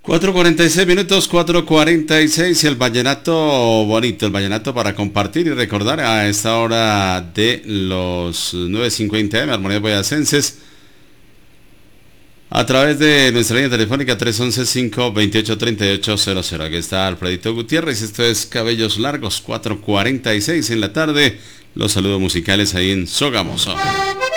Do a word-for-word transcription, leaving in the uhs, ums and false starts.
cuatro cuarenta y seis minutos, cuatro cuarenta y seis, y el vallenato bonito, el vallenato para compartir y recordar a esta hora de los nueve cincuenta eme, Armonías Boyacenses, a través de nuestra línea telefónica tres once, cinco veintiocho, treinta y ocho cero cero. Aquí está Alfredito Gutiérrez, esto es Cabellos Largos, cuatro cuarenta y seis en la tarde, los saludos musicales ahí en Sogamoso.